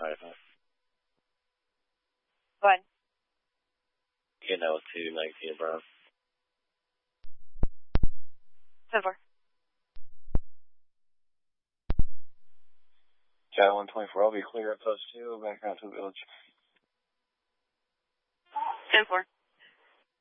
Right. Go ahead. You know, 219 Brown. 10-4. Chat 124, I'll be clear at post 2, background to village. 10-4.